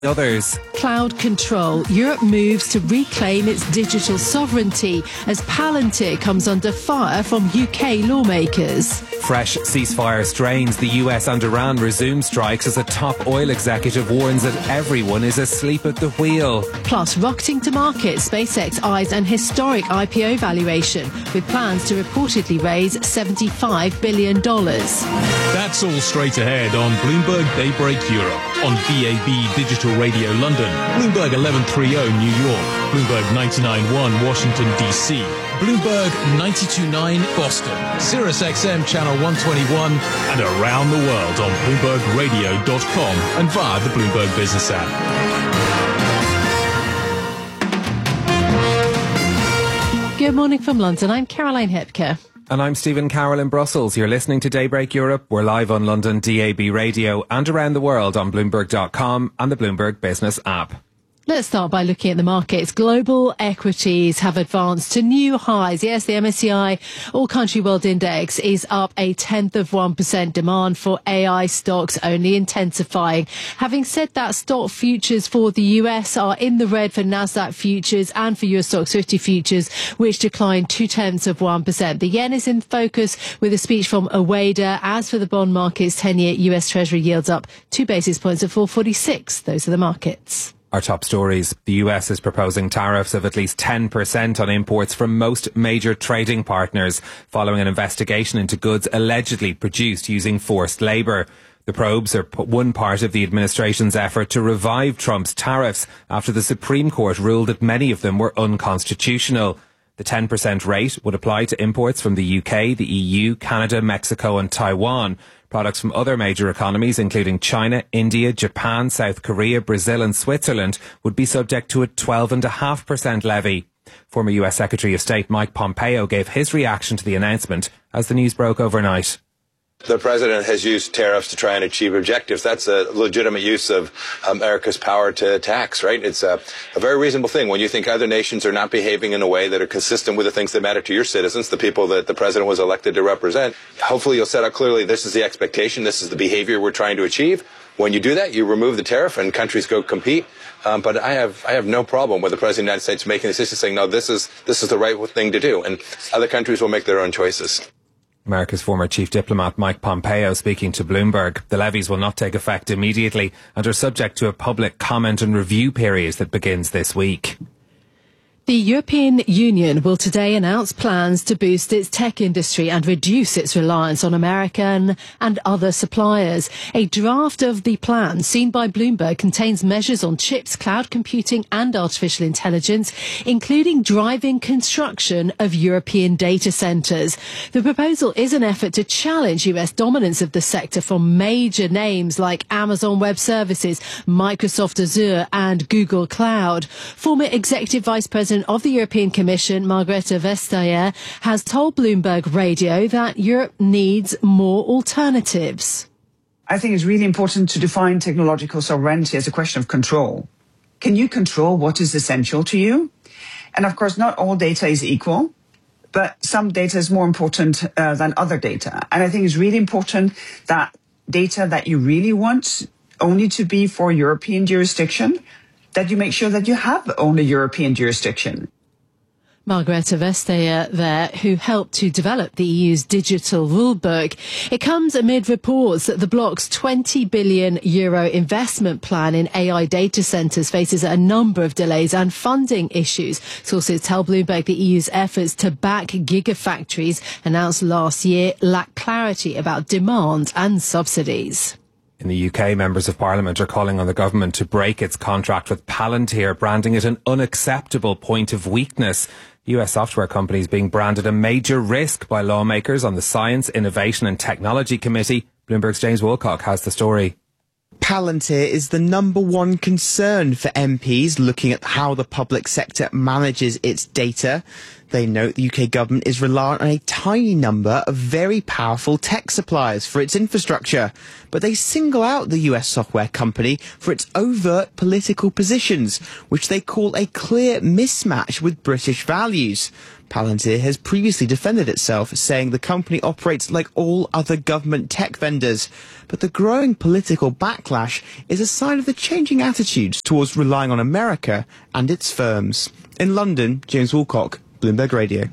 Others. Cloud control. Europe moves to reclaim its digital sovereignty as Palantir comes under fire from UK lawmakers. Fresh ceasefire strains. The US and Iran resume strikes as a top oil executive warns that everyone is asleep at the wheel. Plus, rocketing to market, SpaceX eyes an historic IPO valuation with plans to reportedly raise $75 billion. That's all straight ahead on Bloomberg Daybreak Europe, on DAB Digital Radio London, Bloomberg 1130 New York, Bloomberg 99.1 Washington DC, Bloomberg 92.9 Boston, Sirius XM Channel 121, and around the world on BloombergRadio.com and via the Bloomberg Business app. Good morning from London. I'm Caroline Hepker. And I'm Stephen Carroll in Brussels. You're listening to Daybreak Europe. We're live on London DAB Radio and around the world on Bloomberg.com and the Bloomberg Business app. Let's start by looking at the markets. Global equities have advanced to new highs. Yes, the MSCI All Country World Index is up 0.1%. Demand for AI stocks only intensifying. Having said that, stock futures for the US are in the red for Nasdaq futures and for US Stoxx 50 futures, which declined 0.2%. The yen is in focus with a speech from Ueda. As for the bond markets, 10-year US Treasury yields up 2 basis points at 4.46. Those are the markets. Our top stories. The US is proposing tariffs of at least 10% on imports from most major trading partners following an investigation into goods allegedly produced using forced labour. The probes are one part of the administration's effort to revive Trump's tariffs after the Supreme Court ruled that many of them were unconstitutional. The 10% rate would apply to imports from the UK, the EU, Canada, Mexico and Taiwan. Products from other major economies, including China, India, Japan, South Korea, Brazil and Switzerland, would be subject to a 12.5% levy. Former US Secretary of State Mike Pompeo gave his reaction to the announcement as the news broke overnight. The president has used tariffs to try and achieve objectives. That's a legitimate use of America's power to tax, right? It's a very reasonable thing when you think other nations are not behaving in a way that are consistent with the things that matter to your citizens, the people that the president was elected to represent. Hopefully you'll set out clearly this is the expectation, this is the behavior we're trying to achieve. When you do that, you remove the tariff and countries go compete. But I have no problem with the president of the United States making a decision saying, no, this is the right thing to do. And other countries will make their own choices. America's former chief diplomat Mike Pompeo speaking to Bloomberg. The levies will not take effect immediately and are subject to a public comment and review period that begins this week. The European Union will today announce plans to boost its tech industry and reduce its reliance on American and other suppliers. A draft of the plan seen by Bloomberg contains measures on chips, cloud computing and artificial intelligence, including driving construction of European data centres. The proposal is an effort to challenge US dominance of the sector from major names like Amazon Web Services, Microsoft Azure and Google Cloud. Former Executive Vice President of the European Commission, Margrethe Vestager, has told Bloomberg Radio that Europe needs more alternatives. I think it's really important to define technological sovereignty as a question of control. Can you control what is essential to you? And of course, not all data is equal, but some data is more important than other data. And I think it's really important that data that you really want only to be for European jurisdiction, that you make sure that you have only European jurisdiction. Margrethe Vestager there, who helped to develop the EU's digital rulebook. It comes amid reports that the bloc's €20 billion investment plan in AI data centres faces a number of delays and funding issues. Sources tell Bloomberg the EU's efforts to back gigafactories announced last year lack clarity about demand and subsidies. In the UK, members of Parliament are calling on the government to break its contract with Palantir, branding it an unacceptable point of weakness. The US software company is being branded a major risk by lawmakers on the Science, Innovation and Technology Committee. Bloomberg's James Woolcock has the story. Palantir is the number one concern for MPs looking at how the public sector manages its data. They note the UK government is reliant on a tiny number of very powerful tech suppliers for its infrastructure, but they single out the US software company for its overt political positions, which they call a clear mismatch with British values. Palantir has previously defended itself, saying the company operates like all other government tech vendors. But the growing political backlash is a sign of the changing attitudes towards relying on America and its firms. In London, James Woolcock, Bloomberg Radio.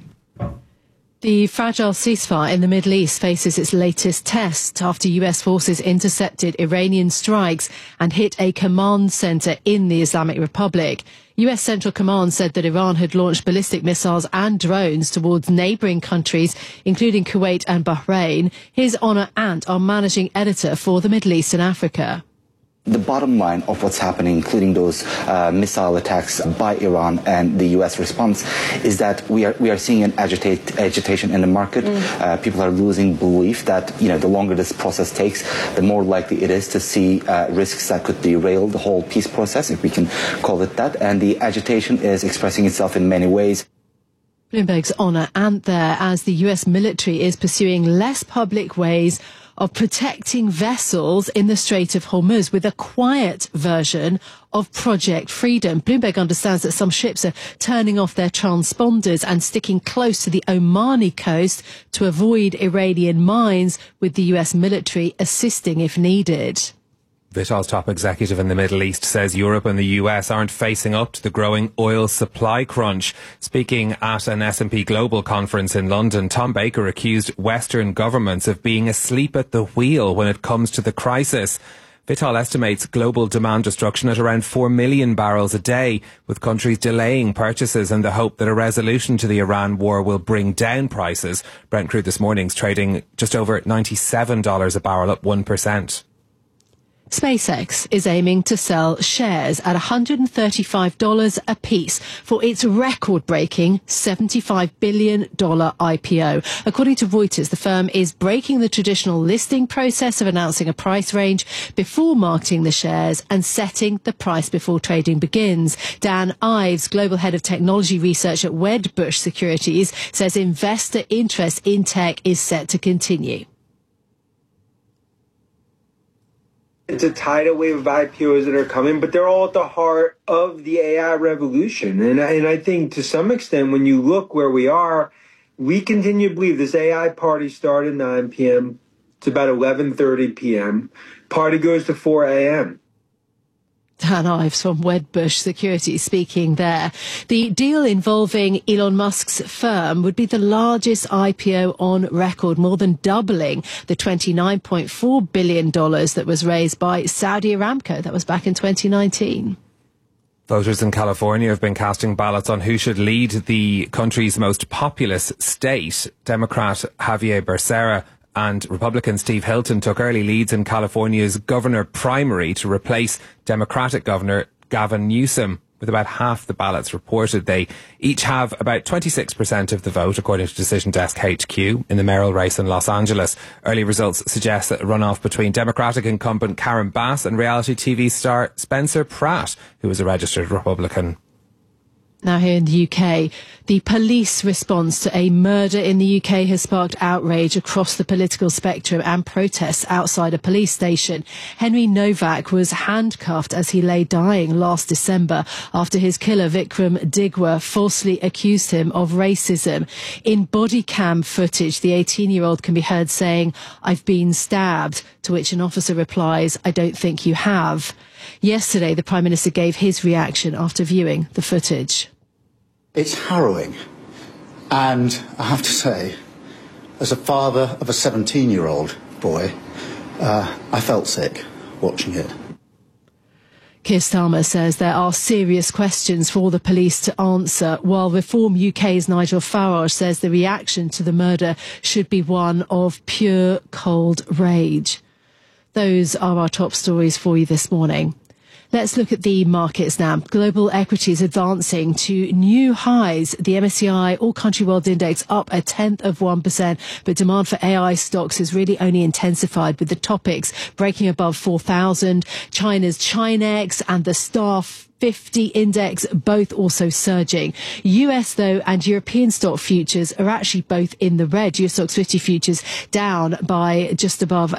The fragile ceasefire in the Middle East faces its latest test after US forces intercepted Iranian strikes and hit a command centre in the Islamic Republic. US Central Command said that Iran had launched ballistic missiles and drones towards neighbouring countries, including Kuwait and Bahrain. Here's Honor Ant, our managing editor for the Middle East and Africa. The bottom line of what's happening, including those missile attacks by Iran and the U.S. response, is that we are seeing an agitation in the market. People are losing belief that the longer this process takes, the more likely it is to see risks that could derail the whole peace process, if we can call it that. And the agitation is expressing itself in many ways. Bloomberg's Honor Ant there, as the US military is pursuing less public ways of protecting vessels in the Strait of Hormuz with a quiet version of Project Freedom. Bloomberg understands that some ships are turning off their transponders and sticking close to the Omani coast to avoid Iranian mines, with the US military assisting if needed. Vital's top executive in the Middle East says Europe and the US aren't facing up to the growing oil supply crunch. Speaking at an S&P Global conference in London, Tom Baker accused Western governments of being asleep at the wheel when it comes to the crisis. Vital estimates global demand destruction at around 4 million barrels a day, with countries delaying purchases in the hope that a resolution to the Iran war will bring down prices. Brent crude this morning's trading just over $97 a barrel, up 1%. SpaceX is aiming to sell shares at $135 a piece for its record-breaking $75 billion IPO. According to Reuters, the firm is breaking the traditional listing process of announcing a price range before marketing the shares and setting the price before trading begins. Dan Ives, global head of technology research at Wedbush Securities, says investor interest in tech is set to continue. It's a tidal wave of IPOs that are coming, but they're all at the heart of the AI revolution. And I think to some extent, when you look where we are, we continue to believe this AI party started at 9 p.m. to about 11:30 p.m. Party goes to 4 a.m. Dan Ives from Wedbush Securities speaking there. The deal involving Elon Musk's firm would be the largest IPO on record, more than doubling the $29.4 billion that was raised by Saudi Aramco. That was back in 2019. Voters in California have been casting ballots on who should lead the country's most populous state. Democrat Javier Becerra and Republican Steve Hilton took early leads in California's governor primary to replace Democratic Governor Gavin Newsom. With about half the ballots reported, they each have about 26% of the vote, according to Decision Desk HQ, in the mayoral race in Los Angeles. Early results suggest that a runoff between Democratic incumbent Karen Bass and reality TV star Spencer Pratt, who is a registered Republican. Now here in the UK, the police response to a murder in the UK has sparked outrage across the political spectrum and protests outside a police station. Henry Novak was handcuffed as he lay dying last December after his killer Vikram Digwa falsely accused him of racism. In body cam footage, the 18-year-old can be heard saying, "I've been stabbed," to which an officer replies, "I don't think you have." Yesterday, the Prime Minister gave his reaction after viewing the footage. It's harrowing, and I have to say, as a father of a 17-year-old boy, I felt sick watching it. Keir Starmer says there are serious questions for the police to answer, while Reform UK's Nigel Farage says the reaction to the murder should be one of pure cold rage. Those are our top stories for you this morning. Let's look at the markets now. Global equities advancing to new highs. The MSCI All Country World Index up 0.1%, but demand for AI stocks has really only intensified, with the topics breaking above 4,000. China's Chinex and the staff 50 index, both also surging. US, though, and European stock futures are actually both in the red. US Stoxx 50 futures down by just above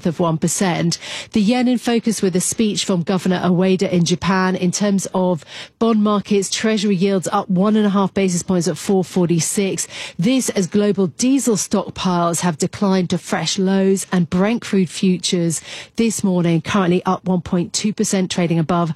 0.1%. The yen in focus with a speech from Governor Ueda in Japan. In terms of bond markets, Treasury yields up 1.5 basis points at 4.46. This as global diesel stockpiles have declined to fresh lows, and Brent crude futures this morning currently up 1.2%, trading above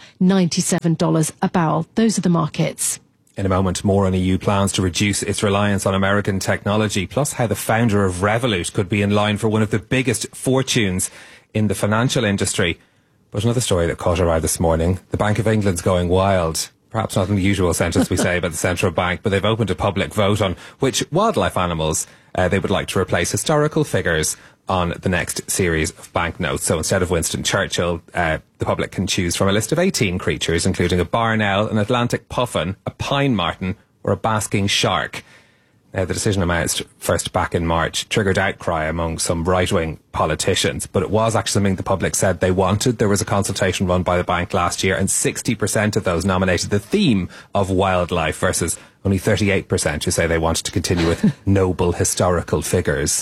$97 a barrel. Those are the markets. In a moment, more on EU plans to reduce its reliance on American technology, plus how the founder of Revolut could be in line for one of the biggest fortunes in the financial industry. But another story that caught our eye this morning, the Bank of England's going wild. Perhaps not in the usual sentence we say about the central bank, but they've opened a public vote on which wildlife animals they would like to replace historical figures on the next series of banknotes. So instead of Winston Churchill, the public can choose from a list of 18 creatures, including a barn owl, an Atlantic puffin, a pine marten, or a basking shark. The decision announced first back in March triggered outcry among some right-wing politicians, but it was actually something the public said they wanted. There was a consultation run by the bank last year, and 60% of those nominated the theme of wildlife versus only 38% who say they wanted to continue with noble historical figures.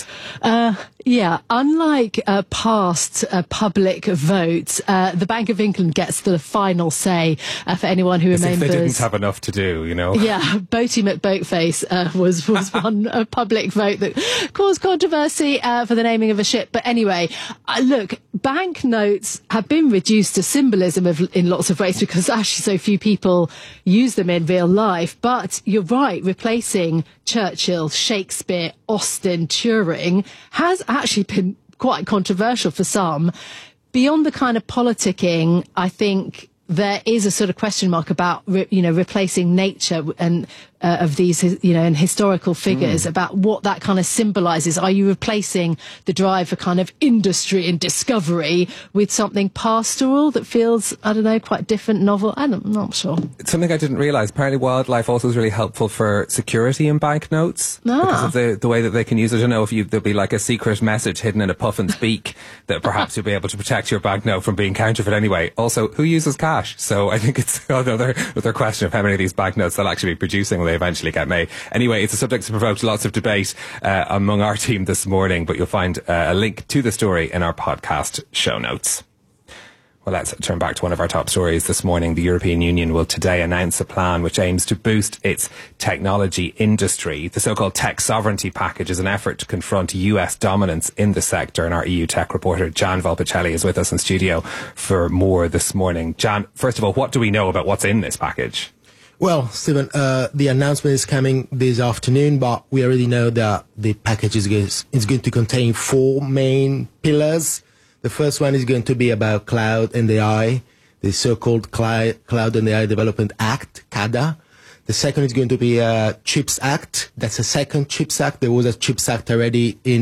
Yeah, unlike past public votes, the Bank of England gets the final say for anyone who remembers. If they didn't have enough to do, you know. Yeah, Boaty McBoatface was one a public vote that caused controversy for the naming of a ship. But anyway, look, banknotes have been reduced to symbolism in lots of ways because actually so few people use them in real life. But you're right, replacing Churchill, Shakespeare, Austen, Turing has actually been quite controversial for some. Beyond the kind of politicking, I think there is a sort of question mark about, replacing nature and of these, and historical figures about what that kind of symbolises. Are you replacing the drive for kind of industry and discovery with something pastoral that feels, I don't know, quite different, novel? I'm not sure. It's something I didn't realise. Apparently wildlife also is really helpful for security in banknotes because of the way that they can use it. I don't know if there'll be like a secret message hidden in a puffin's beak that perhaps you'll be able to protect your banknote from being counterfeit anyway. Also, who uses cash? So I think it's another question of how many of these banknotes they'll actually be producing when they eventually get made. Anyway, it's a subject that provoked lots of debate among our team this morning, but you'll find a link to the story in our podcast show notes. Well, let's turn back to one of our top stories this morning. The European Union will today announce a plan which aims to boost its technology industry. The so-called tech sovereignty package is an effort to confront US dominance in the sector. And our EU tech reporter, Jan Volpicelli, is with us in studio for more this morning. Jan, first of all, what do we know about what's in this package? Well, Stephen, the announcement is coming this afternoon, but we already know that the package is going to contain 4 main pillars. The first one is going to be about cloud and AI, the so-called Cloud and AI Development Act, CADA. The second is going to be a CHIPS Act. That's a second CHIPS Act. There was a CHIPS Act already in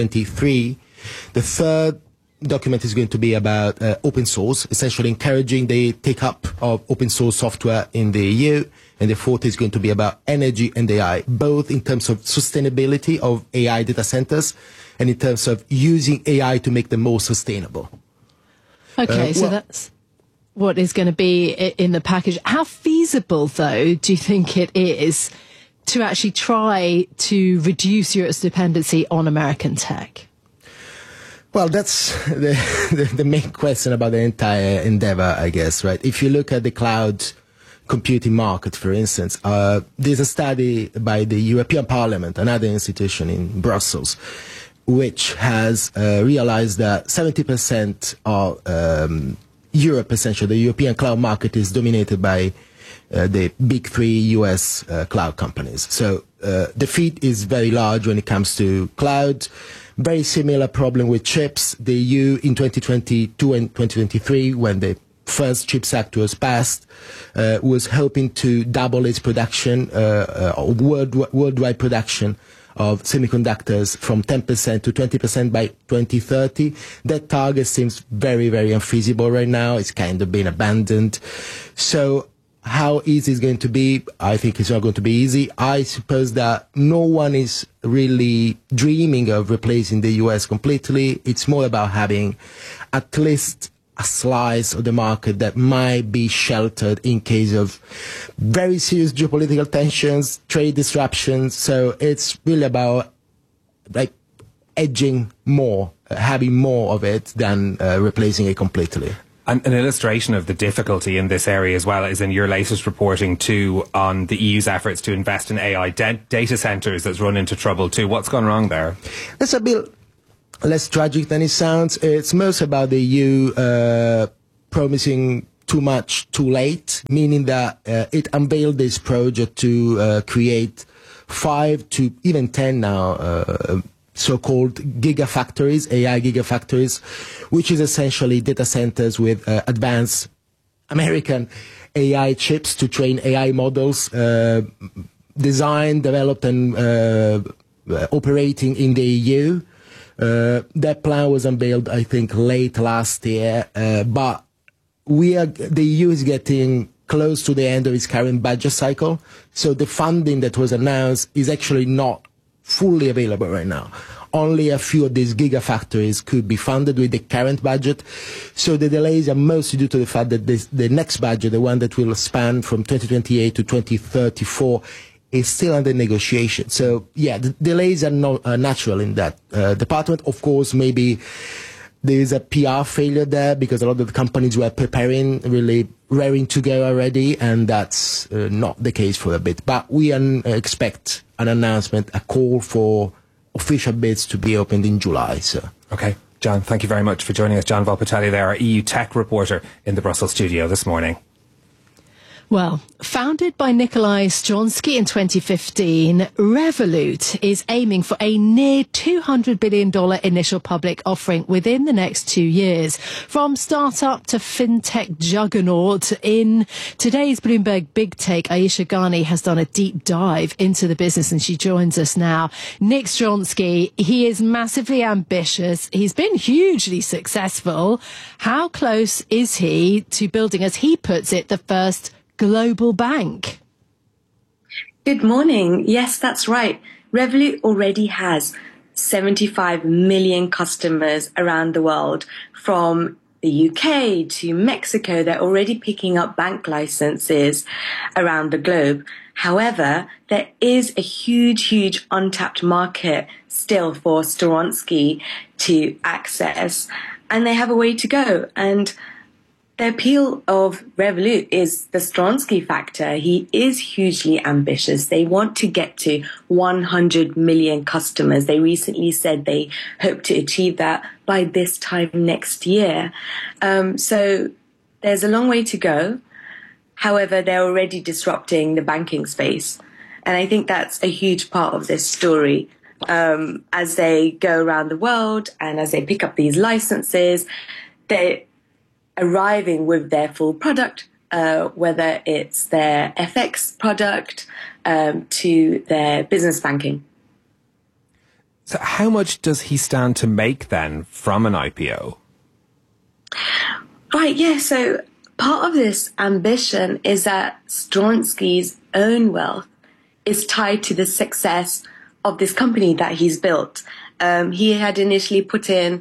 2023. The third document is going to be about open source, essentially encouraging the take-up of open source software in the EU. And the fourth is going to be about energy and AI, both in terms of sustainability of AI data centers and in terms of using AI to make them more sustainable. Okay, so that's what is going to be in the package. How feasible, though, do you think it is to actually try to reduce Europe's dependency on American tech? Well, that's the main question about the entire endeavor, I guess, right? If you look at the cloud computing market, for instance, there's a study by the European Parliament, another institution in Brussels, which has realized that 70% of Europe, essentially, the European cloud market is dominated by the big 3 US cloud companies. So the feat is very large when it comes to cloud. Very similar problem with chips. The EU in 2022 and 2023, when the first CHIPS Act was passed, was hoping to double its production, worldwide production of semiconductors from 10% to 20% by 2030. That target seems very, very unfeasible right now. It's kind of been abandoned. So how easy is going to be? I think it's not going to be easy. I suppose that no one is really dreaming of replacing the US completely. It's more about having at least a slice of the market that might be sheltered in case of very serious geopolitical tensions, trade disruptions. So it's really about like edging more, having more of it than replacing it completely. And an illustration of the difficulty in this area as well is in your latest reporting too on the EU's efforts to invest in AI data centres that's run into trouble too. What's gone wrong there? That's a bit less tragic than it sounds. It's most about the EU promising too much too late, meaning that it unveiled this project to create 5 to even 10 now so-called gigafactories, AI gigafactories, which is essentially data centers with advanced American AI chips to train AI models, designed, developed, and operating in the EU. That plan was unveiled, I think, late last year, but the EU is getting close to the end of its current budget cycle, so the funding that was announced is actually not fully available right now. Only a few of these gigafactories could be funded with the current budget. So the delays are mostly due to the fact that the next budget, the one that will span from 2028 to 2034, is still under negotiation. So yeah, the delays are not natural in that department. Of course, maybe there is a PR failure there because a lot of the companies were preparing, really raring to go already, and that's not the case for a bit. But we expect an announcement, a call for official bids to be opened in July. So. Okay, John, thank you very much for joining us. John Volpitelli there, our EU tech reporter in the Brussels studio this morning. Well, founded by Nikolai Stronsky in 2015, Revolut is aiming for a near $200 billion initial public offering within the next 2 years. From startup to fintech juggernaut, in today's Bloomberg Big Take, Aisha Ghani has done a deep dive into the business and she joins us now. Nick Stronsky, he is massively ambitious. He's been hugely successful. How close is he to building, as he puts it, the first global bank? Good morning. Yes, that's right. Revolut already has 75 million customers around the world, from the UK to Mexico. They're already picking up bank licenses around the globe. However, there is a huge untapped market still for Stronsky to access, and they have a way to go. And the appeal of Revolut is the Stronsky factor. He is hugely ambitious. They want to get to 100 million customers. They recently said they hope to achieve that by this time next year. So there's a long way to go. However, they're already disrupting the banking space. And I think that's a huge part of this story. As they go around the world and as they pick up these licenses, they're arriving with their full product, whether it's their FX product to their business banking. So how much does he stand to make then from an IPO? Right, yeah. So part of this ambition is that Stronsky's own wealth is tied to the success of this company that he's built. He had initially put in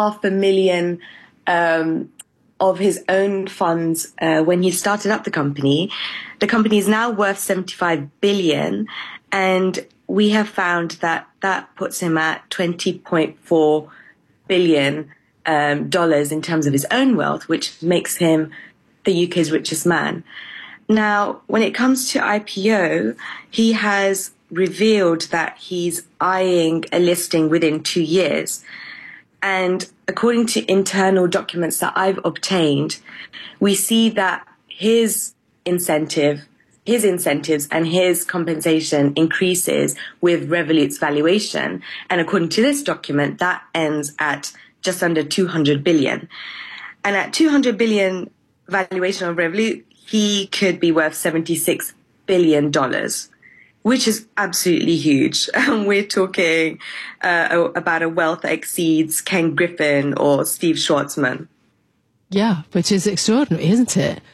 $500,000 of his own funds when he started up the company. The company is now worth 75 billion, and we have found that that puts him at $20.4 billion in terms of his own wealth, which makes him the UK's richest man. Now, when it comes to IPO, he has revealed that he's eyeing a listing within 2 years. And according to internal documents that I've obtained, we see that his incentives and his compensation increases with Revolut's valuation. And according to this document, that ends at just under 200 billion. And at 200 billion valuation of Revolut, he could be worth $76 billion. Which is absolutely huge. We're talking about a wealth that exceeds Ken Griffin or Steve Schwarzman. Yeah, which is extraordinary, isn't it?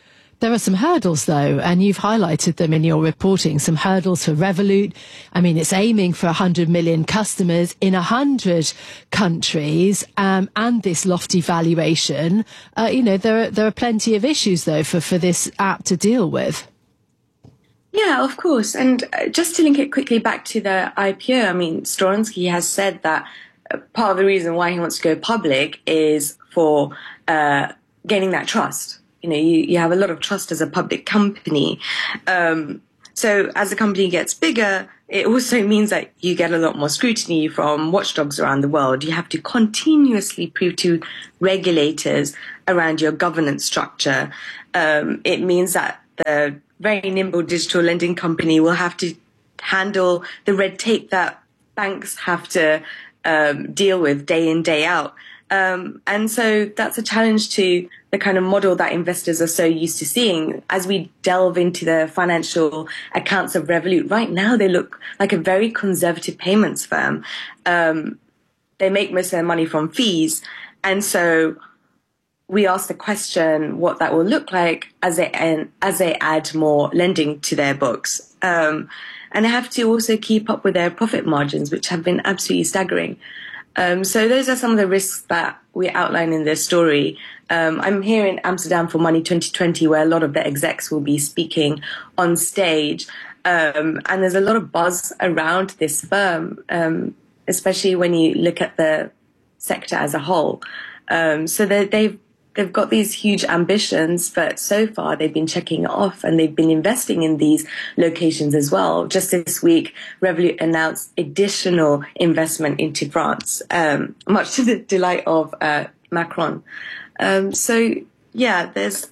There are some hurdles, though, and you've highlighted them in your reporting, some hurdles for Revolut. I mean, it's aiming for 100 million customers in 100 countries, and this lofty valuation. There are plenty of issues, though, for this app to deal with. Yeah, of course. And just to link it quickly back to the IPO, I mean, Storonsky has said that part of the reason why he wants to go public is for gaining that trust. You have a lot of trust as a public company. So as the company gets bigger, it also means that you get a lot more scrutiny from watchdogs around the world. You have to continuously prove to regulators around your governance structure. It means that the very nimble digital lending company will have to handle the red tape that banks have to deal with day in, day out. And so that's a challenge to the kind of model that investors are so used to seeing. As we delve into the financial accounts of Revolut, right now they look like a very conservative payments firm. They make most of their money from fees. And so we ask the question what that will look like as they add more lending to their books. And they have to also keep up with their profit margins, which have been absolutely staggering. So those are some of the risks that we outline in this story. I'm here in Amsterdam for Money 2020, where a lot of the execs will be speaking on stage. And there's a lot of buzz around this firm, especially when you look at the sector as a whole. So they've got these huge ambitions, but so far they've been checking it off, and they've been investing in these locations as well. Just this week, Revolut announced additional investment into France, much to the delight of Macron. So yeah,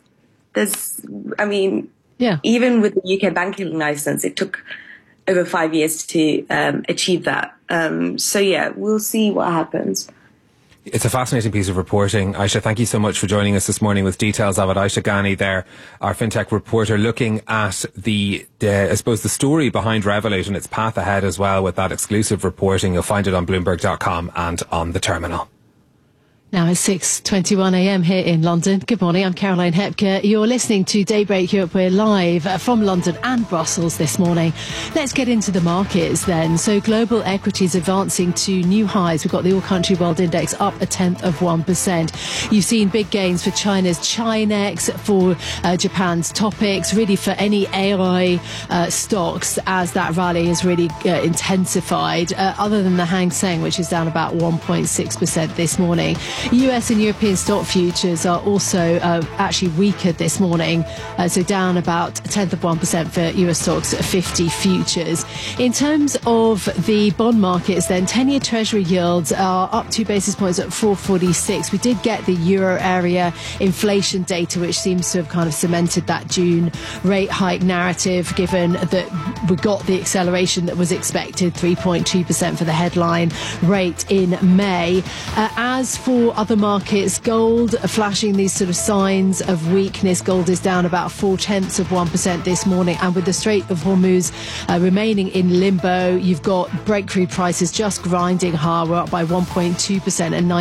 even with the UK banking license, it took over 5 years to achieve that. So yeah, we'll see what happens. It's a fascinating piece of reporting. Aisha, thank you so much for joining us this morning with details of it. Aisha Ghani there, our fintech reporter, looking at the story behind Revolut and its path ahead as well with that exclusive reporting. You'll find it on Bloomberg.com and on the terminal. Now it's 6:21 a.m. here in London. Good morning, I'm Caroline Hepker. You're listening to Daybreak Europe. We're live from London and Brussels this morning. Let's get into the markets then. So global equities advancing to new highs. We've got the all-country world index up 0.1%. You've seen big gains for China's Chinex, for Japan's Topix, really for any AI stocks as that rally has really intensified, other than the Hang Seng, which is down about 1.6% this morning. US and European stock futures are also actually weaker this morning, so down about 0.1% for US stocks 50 futures. In terms of the bond markets then, 10-year Treasury yields are up 2 basis points at 4.46. We did get the euro area inflation data, which seems to have kind of cemented that June rate hike narrative, given that we got the acceleration that was expected, 3.2% for the headline rate in May. As for other markets, gold flashing these sort of signs of weakness. Gold is down about 0.4% this morning, and with the Strait of Hormuz remaining in limbo, you've got breakthrough prices just grinding higher. We're up by 1.2% and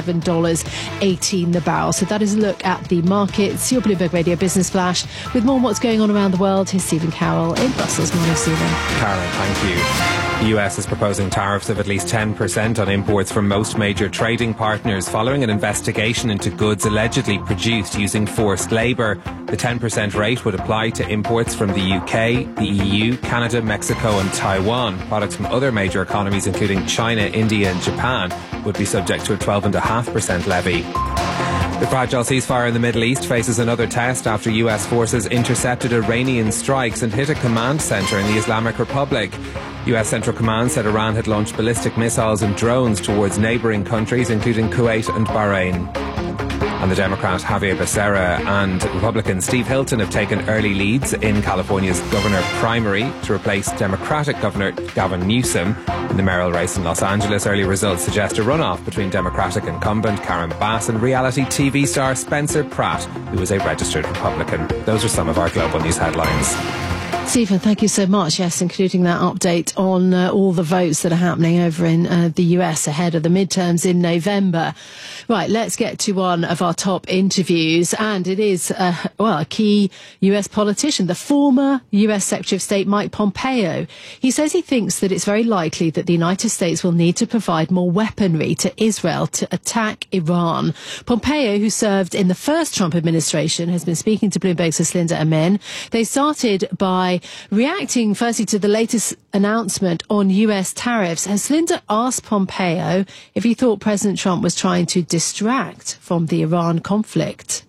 $97.18 the barrel. So that is a look at the markets. Your Bloomberg Radio Business Flash with more on what's going on around the world. Here's Stephen Carroll in Brussels. Morning, Stephen. Karen, thank you. The US is proposing tariffs of at least 10% on imports from most major trading partners following an investigation into goods allegedly produced using forced labour. The 10% rate would apply to imports from the UK, the EU, Canada, Mexico and Taiwan. Products from other major economies, including China, India and Japan, would be subject to a 12.5% levy. The fragile ceasefire in the Middle East faces another test after US forces intercepted Iranian strikes and hit a command centre in the Islamic Republic. US Central Command said Iran had launched ballistic missiles and drones towards neighbouring countries, including Kuwait and Bahrain. And the Democrat Javier Becerra and Republican Steve Hilton have taken early leads in California's governor primary to replace Democratic Governor Gavin Newsom in the mayoral race in Los Angeles. Early results suggest a runoff between Democratic incumbent Karen Bass and reality TV star Spencer Pratt, who is a registered Republican. Those are some of our global news headlines. Stephen, thank you so much. Yes, including that update on all the votes that are happening over in the US ahead of the midterms in November. Right, let's get to one of our top interviews, and it is, a key US politician, the former US Secretary of State Mike Pompeo. He says he thinks that it's very likely that the United States will need to provide more weaponry to Israel to attack Iran. Pompeo, who served in the first Trump administration, has been speaking to Bloomberg's Linda Amin. They started by reacting firstly to the latest announcement on US tariffs. Has Linda asked Pompeo if he thought President Trump was trying to distract from the Iran conflict?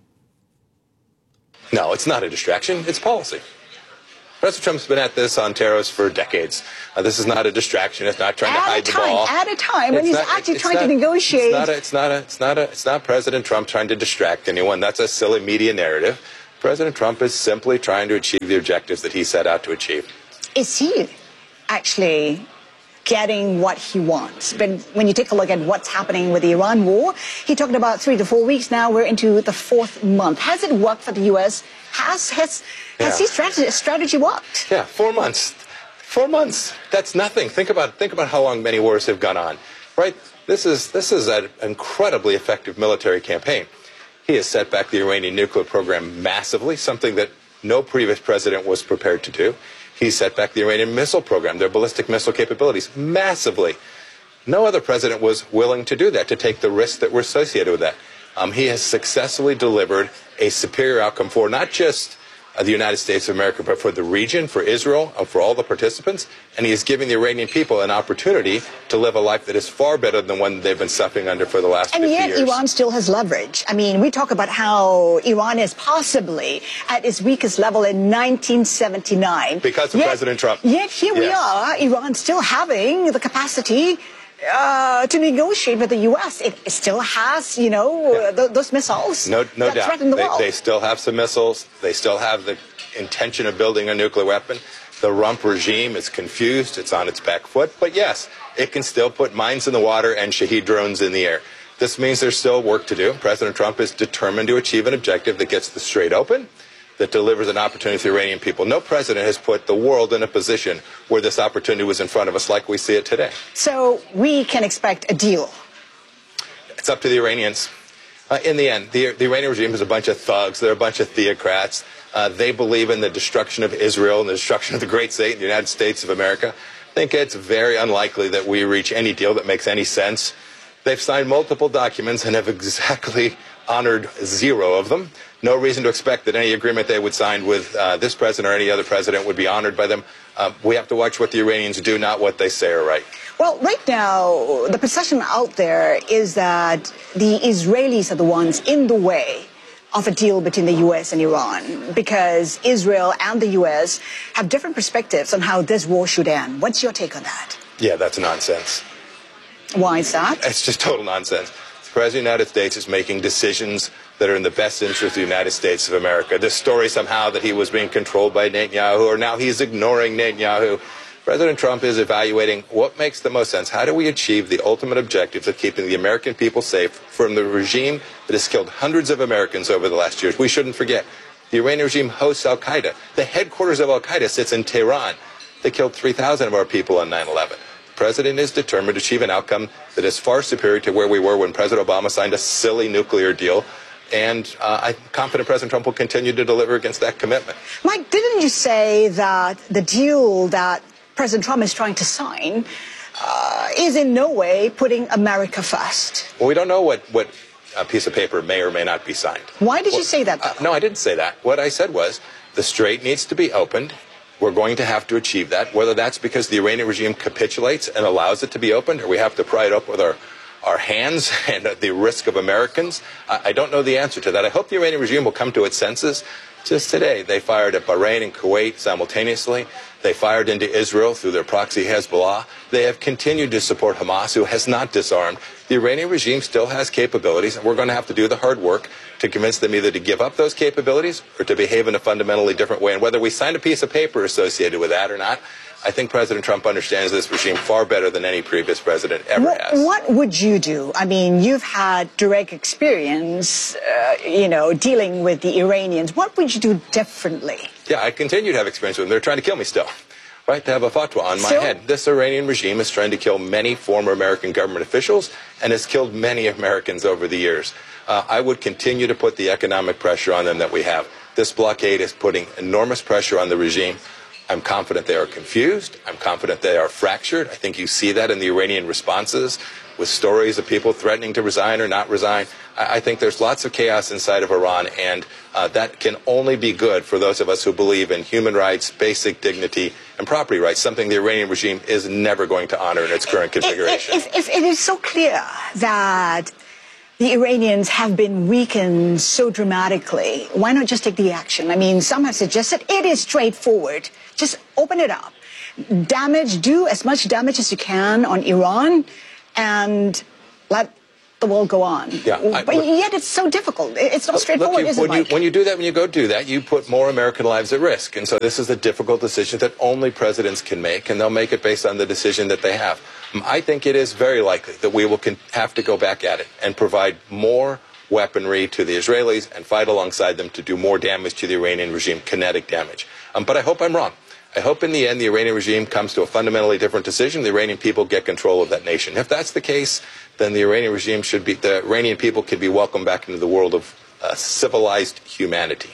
No, it's not a distraction. It's policy. President Trump's been at this on tariffs for decades. This is not a distraction. It's not trying to hide the ball. At a time when he's actually trying to negotiate. It's not President Trump trying to distract anyone. That's a silly media narrative. President Trump is simply trying to achieve the objectives that he set out to achieve. Is he actually getting what he wants? But when you take a look at what's happening with the Iran war, he talked about 3 to 4 weeks now. We're into the 4th month. Has it worked for the U.S.? Has his strategy worked? Yeah, 4 months. 4 months. That's nothing. Think about how long many wars have gone on, right? This is an incredibly effective military campaign. He has set back the Iranian nuclear program massively, something that no previous president was prepared to do. He set back the Iranian missile program, their ballistic missile capabilities, massively. No other president was willing to do that, to take the risks that were associated with that. He has successfully delivered a superior outcome for not just the United States of America, but for the region, for Israel, for all the participants. And he is giving the Iranian people an opportunity to live a life that is far better than one they've been suffering under for the last 50 years. And yet Iran still has leverage. I mean, we talk about how Iran is possibly at its weakest level in 1979. Because of President Trump. Yet here we are, Iran still having the capacity to negotiate with the U.S. It still has, those missiles. No that doubt. Threaten the world. They still have some missiles. They still have the intention of building a nuclear weapon. The Rump regime is confused. It's on its back foot. But yes, it can still put mines in the water and Shahed drones in the air. This means there's still work to do. President Trump is determined to achieve an objective that gets the Strait open, that delivers an opportunity for the Iranian people. No president has put the world in a position where this opportunity was in front of us like we see it today. So we can expect a deal. It's up to the Iranians. In the end, the Iranian regime is a bunch of thugs. They're a bunch of theocrats. They believe in the destruction of Israel and the destruction of the great state, the United States of America. I think it's very unlikely that we reach any deal that makes any sense. They've signed multiple documents and have exactly honored 0 of them. No reason to expect that any agreement they would sign with this president or any other president would be honored by them. We have to watch what the Iranians do, not what they say are right. Well, right now, the perception out there is that the Israelis are the ones in the way of a deal between the U.S. and Iran, because Israel and the U.S. have different perspectives on how this war should end. What's your take on that? Yeah, that's nonsense. Why is that? It's just total nonsense. The President of the United States is making decisions that are in the best interest of the United States of America. This story somehow that he was being controlled by Netanyahu, or now he's ignoring Netanyahu. President Trump is evaluating what makes the most sense. How do we achieve the ultimate objectives of keeping the American people safe from the regime that has killed hundreds of Americans over the last years? We shouldn't forget, the Iranian regime hosts al-Qaeda. The headquarters of al-Qaeda sits in Tehran. They killed 3,000 of our people on 9/11. The president is determined to achieve an outcome that is far superior to where we were when President Obama signed a silly nuclear deal. And I'm confident President Trump will continue to deliver against that commitment. Mike, didn't you say that the deal that President Trump is trying to sign is in no way putting America first? Well, we don't know what a piece of paper may or may not be signed. Why did you say that, though? No, I didn't say that. What I said was the Strait needs to be opened. We're going to have to achieve that, whether that's because the Iranian regime capitulates and allows it to be opened, or we have to pry it up with our hands and at the risk of Americans. I don't know the answer to that. I hope the Iranian regime will come to its senses. Just today, they fired at Bahrain and Kuwait simultaneously. They fired into Israel through their proxy Hezbollah. They have continued to support Hamas, who has not disarmed. The Iranian regime still has capabilities, and we're going to have to do the hard work to convince them either to give up those capabilities or to behave in a fundamentally different way. And whether we sign a piece of paper associated with that or not, I think President Trump understands this regime far better than any previous president ever has. What would you do? I mean, you've had direct experience, dealing with the Iranians. What would you do differently? Yeah, I continue to have experience with them. They're trying to kill me still. Right, to have a fatwa on my head. This Iranian regime is trying to kill many former American government officials and has killed many Americans over the years. I would continue to put the economic pressure on them that we have. This blockade is putting enormous pressure on the regime. I'm confident they are confused. I'm confident they are fractured. I think you see that in the Iranian responses with stories of people threatening to resign or not resign. I think there's lots of chaos inside of Iran, and that can only be good for those of us who believe in human rights, basic dignity, and property rights, something the Iranian regime is never going to honor in its current configuration. If it is so clear that the Iranians have been weakened so dramatically, why not just take the action? I mean, some have suggested it is straightforward. Just open it up. Do as much damage as you can on Iran and let the world go on. Yeah, but yet it's so difficult. It's not straightforward, is it, Mike? When you go do that, you put more American lives at risk. And so this is a difficult decision that only presidents can make, and they'll make it based on the decision that they have. I think it is very likely that we will have to go back at it and provide more weaponry to the Israelis and fight alongside them to do more damage to the Iranian regime, kinetic damage. But I hope I'm wrong. I hope in the end the Iranian regime comes to a fundamentally different decision. The Iranian people get control of that nation. If that's the case, then the Iranian people could be welcomed back into the world of civilized humanity.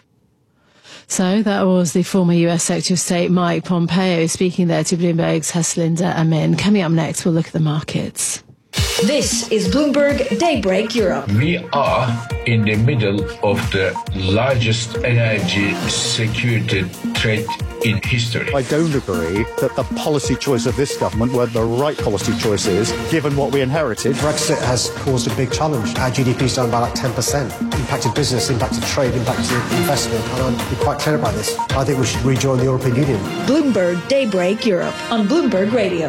So that was the former US Secretary of State Mike Pompeo speaking there to Bloomberg's Haslinda Amin. Coming up next, we'll look at the markets. This is Bloomberg Daybreak Europe. We are in the middle of the largest energy security threat in history. I don't agree that the policy choice of this government were the right policy choices, given what we inherited. Brexit has caused a big challenge. Our GDP's down by like 10%. Impacted business, impacted trade, impacted investment. And I'm quite clear about this. I think we should rejoin the European Union. Bloomberg Daybreak Europe on Bloomberg Radio.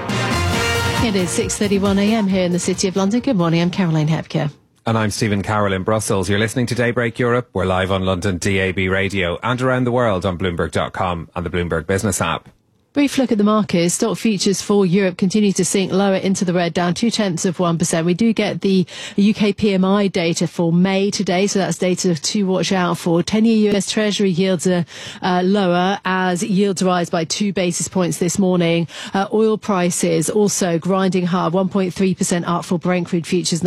It is 6:31 a.m. here in the City of London. Good morning, I'm Caroline Hepker. And I'm Stephen Carroll in Brussels. You're listening to Daybreak Europe. We're live on London DAB radio and around the world on Bloomberg.com and the Bloomberg Business app. Brief look at the markets. Stock futures for Europe continue to sink lower into the red, down 0.2%. We do get the UK PMI data for May today, so that's data to watch out for. 10-year US Treasury yields are lower as yields rise by 2 basis points this morning. Oil prices also grinding hard, 1.3% up for Brent crude futures,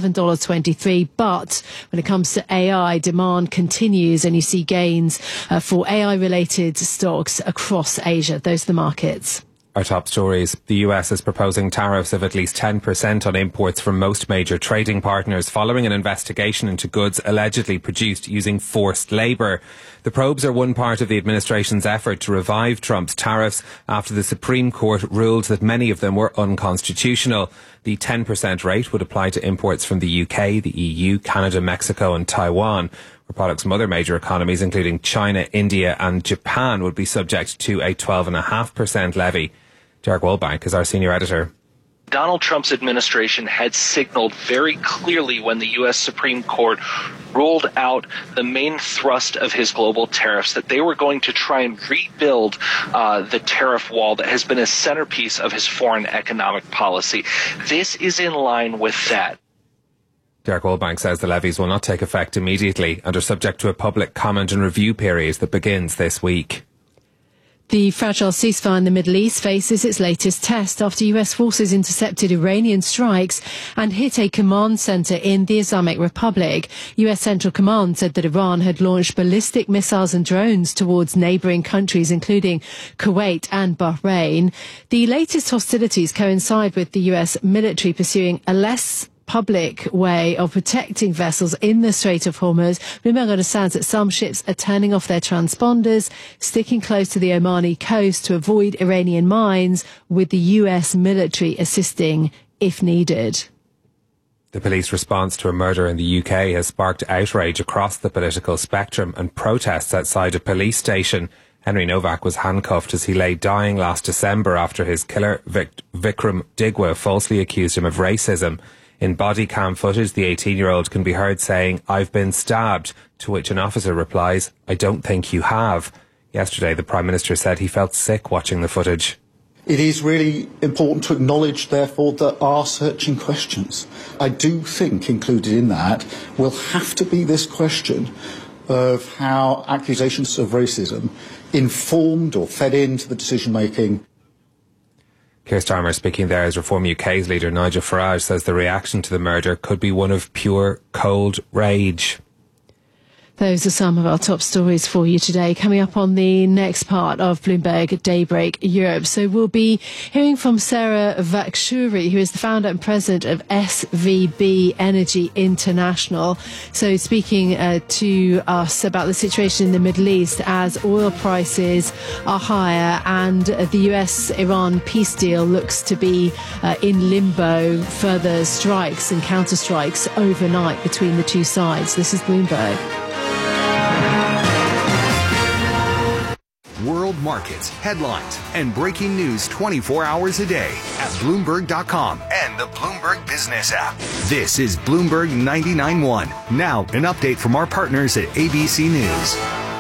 $97.23. But when it comes to AI, demand continues, and you see gains for AI-related stocks across Asia. Those are the markets. Our top stories. The US is proposing tariffs of at least 10% on imports from most major trading partners following an investigation into goods allegedly produced using forced labour. The probes are one part of the administration's effort to revive Trump's tariffs after the Supreme Court ruled that many of them were unconstitutional. The 10% rate would apply to imports from the UK, the EU, Canada, Mexico and Taiwan, where products from other major economies, including China, India and Japan, would be subject to a 12.5% levy. Derek Woolbank is our senior editor. Donald Trump's administration had signaled very clearly when the U.S. Supreme Court ruled out the main thrust of his global tariffs that they were going to try and rebuild the tariff wall that has been a centerpiece of his foreign economic policy. This is in line with that. Derek Woolbank says the levies will not take effect immediately and are subject to a public comment and review period that begins this week. The fragile ceasefire in the Middle East faces its latest test after US forces intercepted Iranian strikes and hit a command center in the Islamic Republic. US Central Command said that Iran had launched ballistic missiles and drones towards neighboring countries, including Kuwait and Bahrain. The latest hostilities coincide with the US military pursuing a less public way of protecting vessels in the Strait of Hormuz. Bloomberg understands that some ships are turning off their transponders, sticking close to the Omani coast to avoid Iranian mines, with the US military assisting if needed. The police response to a murder in the UK has sparked outrage across the political spectrum and protests outside a police station. Henry Novak was handcuffed as he lay dying last December after his killer, Vikram Digwa, falsely accused him of racism. In body cam footage, the 18-year-old can be heard saying, "I've been stabbed," to which an officer replies, "I don't think you have." Yesterday, the Prime Minister said he felt sick watching the footage. It is really important to acknowledge, therefore, there are searching questions. I do think included in that will have to be this question of how accusations of racism informed or fed into the decision-making. Keir Starmer speaking there as Reform UK's leader Nigel Farage says the reaction to the murder could be one of pure cold rage. Those are some of our top stories for you today. Coming up on the next part of Bloomberg Daybreak Europe. So we'll be hearing from Sarah Vakshuri, who is the founder and president of SVB Energy International. So speaking to us about the situation in the Middle East as oil prices are higher and the US-Iran peace deal looks to be in limbo. Further strikes and counter-strikes overnight between the two sides. This is Bloomberg. World markets, headlines, and breaking news 24 hours a day at Bloomberg.com and the Bloomberg Business app. This is Bloomberg 99.1. Now, an update from our partners at ABC News.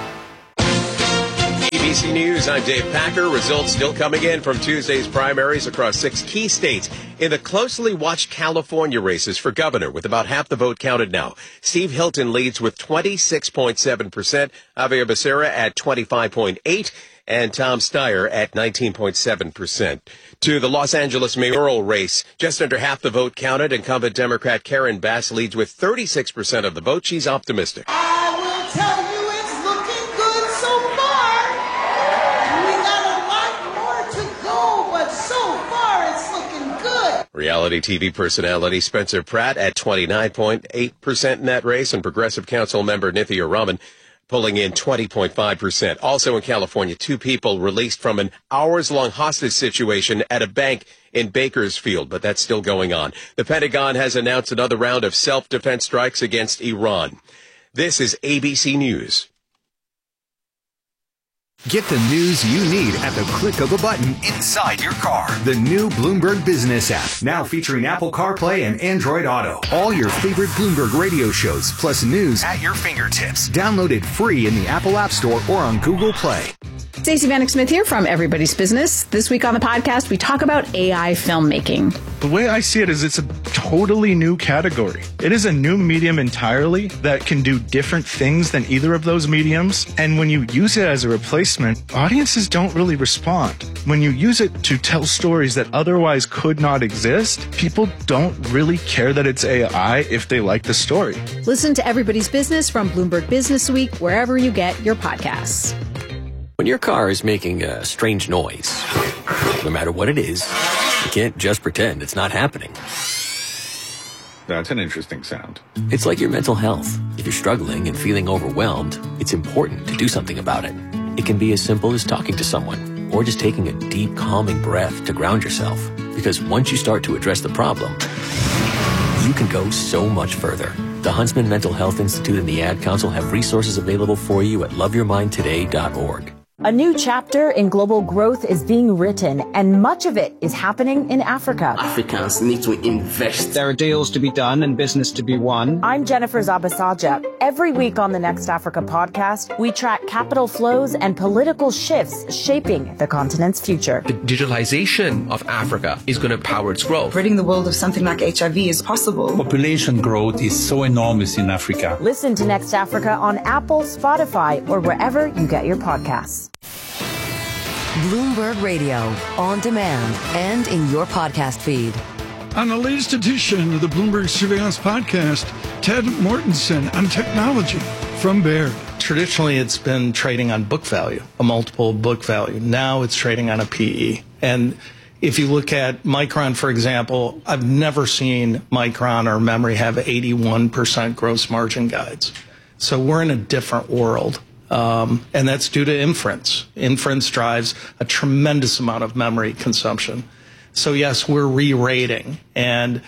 ABC News, I'm Dave Packer. Results still coming in from Tuesday's primaries across 6 key states in the closely watched California races for governor, with about half the vote counted now. Steve Hilton leads with 26.7%, Javier Becerra at 25.8%, and Tom Steyer at 19.7%. To the Los Angeles mayoral race, just under half the vote counted. Incumbent Democrat Karen Bass leads with 36% of the vote. She's optimistic. I will tell you it's looking good so far. We got a lot more to go, but so far it's looking good. Reality TV personality Spencer Pratt at 29.8% in that race, and Progressive Council member Nithya Raman pulling in 20.5%. Also in California, 2 people released from an hours-long hostage situation at a bank in Bakersfield, but that's still going on. The Pentagon has announced another round of self-defense strikes against Iran. This is ABC News. Get the news you need at the click of a button inside your car. The new Bloomberg Business app, now featuring Apple CarPlay and Android Auto. All your favorite Bloomberg radio shows, plus news at your fingertips. Download it free in the Apple App Store or on Google Play. Stacey Vanek Smith here from Everybody's Business. This week on the podcast, we talk about AI filmmaking. The way I see it is it's a totally new category. It is a new medium entirely that can do different things than either of those mediums. And when you use it as a replacement, audiences don't really respond. When you use it to tell stories that otherwise could not exist, people don't really care that it's AI if they like the story. Listen to Everybody's Business from Bloomberg Business Week, wherever you get your podcasts. When your car is making a strange noise, no matter what it is, you can't just pretend it's not happening. That's an interesting sound. It's like your mental health. If you're struggling and feeling overwhelmed, it's important to do something about it. It can be as simple as talking to someone or just taking a deep, calming breath to ground yourself. Because once you start to address the problem, you can go so much further. The Huntsman Mental Health Institute and the Ad Council have resources available for you at loveyourmindtoday.org. A new chapter in global growth is being written, and much of it is happening in Africa. Africans need to invest. There are deals to be done and business to be won. I'm Jennifer Zabasaja. Every week on the Next Africa podcast, we track capital flows and political shifts shaping the continent's future. The digitalization of Africa is going to power its growth. Ridding the world of something like HIV is possible. Population growth is so enormous in Africa. Listen to Next Africa on Apple, Spotify, or wherever you get your podcasts. Bloomberg Radio, on demand and in your podcast feed. On the latest edition of the Bloomberg Surveillance Podcast, Ted Mortensen on technology from Baird. Traditionally, it's been trading on book value, a multiple book value. Now it's trading on a PE. And if you look at Micron, for example, I've never seen Micron or memory have 81% gross margin guides. So we're in a different world. And that's due to inference. Inference drives a tremendous amount of memory consumption. So yes, we're re-rating. And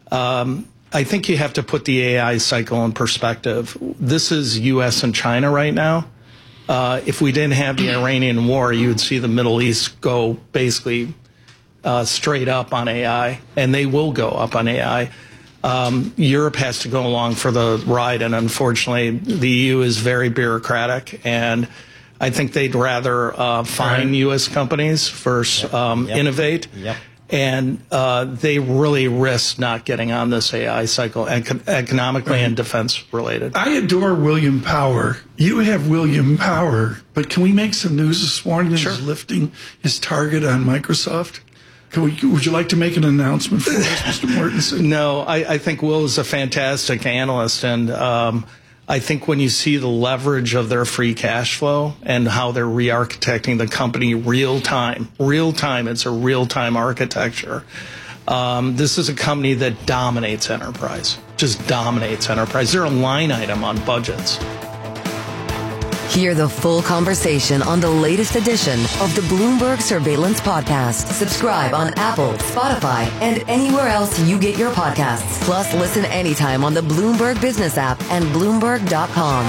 I think you have to put the AI cycle in perspective. This is U.S. and China right now. If we didn't have the Iranian war, you would see the Middle East go basically straight up on AI, and they will go up on AI. Europe has to go along for the ride, and unfortunately, the EU is very bureaucratic, and I think they'd rather fine U.S. companies versus innovate. Yep. And they really risk not getting on this AI cycle economically and defense related. I adore William Power. You have William Power, but can we make some news this morning that he's lifting his target on Microsoft? Would you like to make an announcement for us, Mr. Mortensen? No, I think Will is a fantastic analyst, and I think when you see the leverage of their free cash flow and how they're re-architecting the company real time, it's a real-time architecture. This is a company that dominates enterprise, just dominates enterprise. They're a line item on budgets. Hear the full conversation on the latest edition of the Bloomberg Surveillance Podcast. Subscribe on Apple, Spotify, and anywhere else you get your podcasts. Plus, listen anytime on the Bloomberg Business app and Bloomberg.com.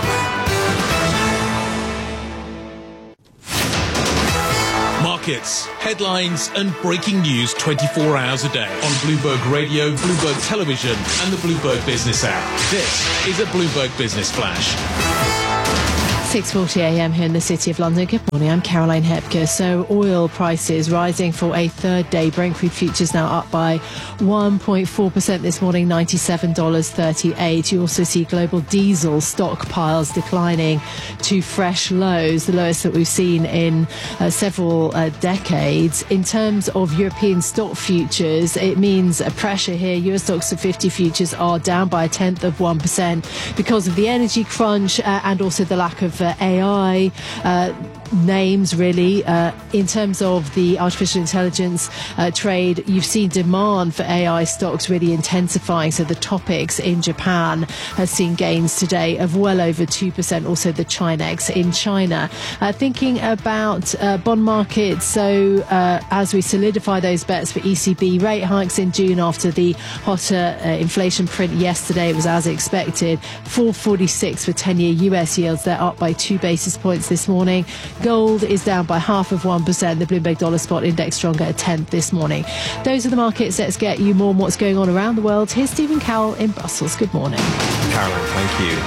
Markets, headlines, and breaking news 24 hours a day on Bloomberg Radio, Bloomberg Television, and the Bloomberg Business app. This is a Bloomberg Business Flash. 6:40 a.m. here in the City of London. Good morning, I'm Caroline Hepker. So oil prices rising for a third day. Brent crude futures now up by 1.4% this morning, $97.38. You also see global diesel stockpiles declining to fresh lows, the lowest that we've seen in several decades. In terms of European stock futures, it means a pressure here. US stocks of 50 futures are down by 0.1% because of the energy crunch and also the lack of AI names, really. In terms of the artificial intelligence trade, you've seen demand for AI stocks really intensifying. So the Topix in Japan has seen gains today of well over 2%. Also the Chinex in China. Thinking about bond markets, so as we solidify those bets for ECB rate hikes in June after the hotter inflation print yesterday, it was as expected. 4.46 for 10-year US yields. They're up by 2 basis points this morning. Gold is down by 0.5%. The Bloomberg Dollar Spot Index stronger a 1/10 this morning. Those are the markets. Let's get you more on what's going on around the world. Here's Stephen Cowell in Brussels. Good morning. Caroline, thank you.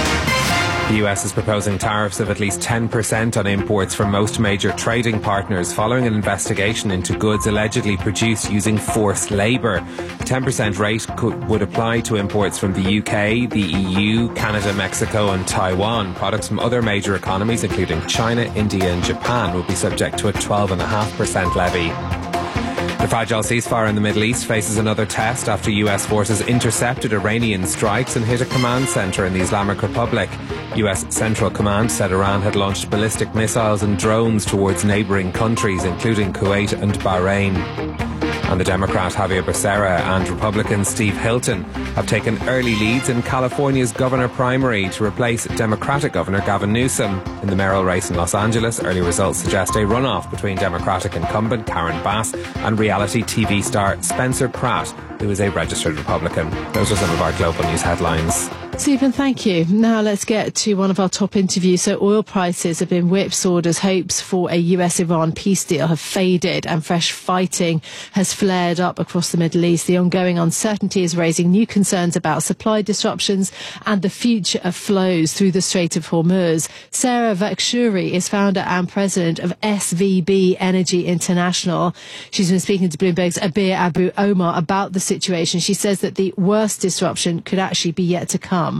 The US is proposing tariffs of at least 10% on imports from most major trading partners following an investigation into goods allegedly produced using forced labour. The 10% rate would apply to imports from the UK, the EU, Canada, Mexico and Taiwan. Products from other major economies, including China, India and Japan, will be subject to a 12.5% levy. The fragile ceasefire in the Middle East faces another test after US forces intercepted Iranian strikes and hit a command centre in the Islamic Republic. US Central Command said Iran had launched ballistic missiles and drones towards neighbouring countries, including Kuwait and Bahrain. And the Democrat Javier Becerra and Republican Steve Hilton have taken early leads in California's governor primary to replace Democratic Governor Gavin Newsom. In the mayoral race in Los Angeles, early results suggest a runoff between Democratic incumbent Karen Bass and reality TV star Spencer Pratt, who is a registered Republican. Those are some of our global news headlines. Stephen, thank you. Now let's get to one of our top interviews. So oil prices have been whipsawed as hopes for a US-Iran peace deal have faded and fresh fighting has flared up across the Middle East. The ongoing uncertainty is raising new concerns about supply disruptions and the future of flows through the Strait of Hormuz. Sarah Vakshuri is founder and president of SVB Energy International. She's been speaking to Bloomberg's Abir Abu Omar about the situation. She says that the worst disruption could actually be yet to come.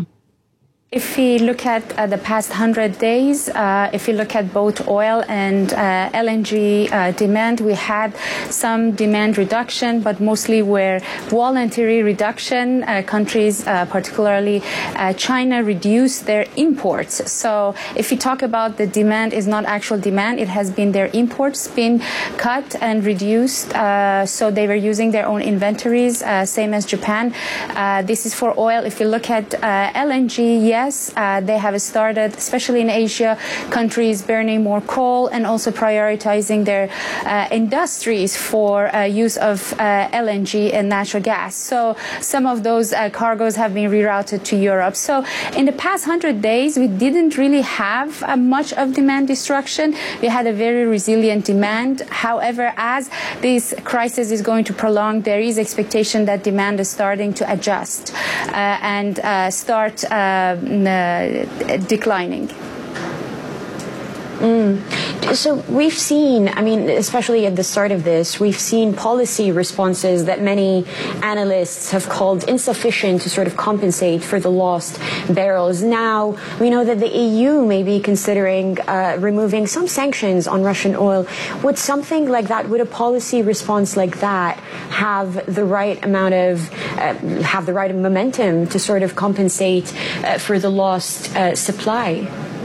If we look at the past 100 days, if we look at both oil and LNG demand, we had some demand reduction, but mostly were voluntary reduction. Countries, particularly China, reduced their imports. So if we talk about the demand is not actual demand, it has been their imports been cut and reduced. So they were using their own inventories, same as Japan. This is for oil. If you look at LNG, yes, they have started, especially in Asia, countries burning more coal and also prioritizing their industries for use of LNG and natural gas. So some of those cargoes have been rerouted to Europe. So in the past 100 days, we didn't really have much of demand destruction. We had a very resilient demand. However, as this crisis is going to prolong, there is expectation that demand is starting to adjust and start declining. So we've seen, I mean, especially at the start of this, we've seen policy responses that many analysts have called insufficient to sort of compensate for the lost barrels. Now, we know that the EU may be considering removing some sanctions on Russian oil. Would something like that, would a policy response like that have the right amount of, have the right momentum to sort of compensate for the lost supply?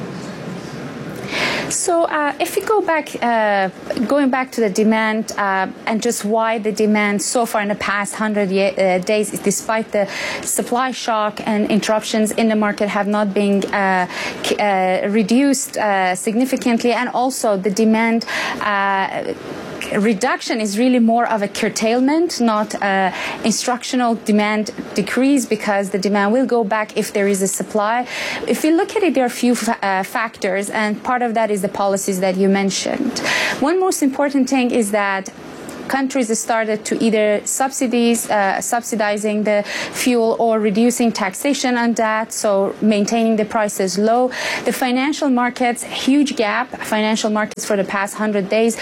So if we go back, going back to the demand and just why the demand so far in the past 100 days, despite the supply shock and interruptions in the market, have not been reduced significantly, and also the demand reduction is really more of a curtailment, not instructional demand decrease, because the demand will go back if there is a supply. If we look at it, there are a few factors, and part of that is the policies that you mentioned. One most important thing is that countries started to either subsidizing the fuel or reducing taxation on that, so maintaining the prices low. The financial markets, huge gap. Financial markets for the past 100 days